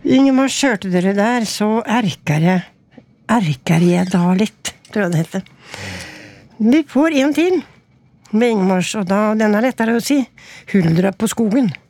Ingemar, kjørte dere der, så erker jeg da litt, tror jeg det heter. Vi får en til med Ingemars, og da, den lettere å si, 100 på skogen.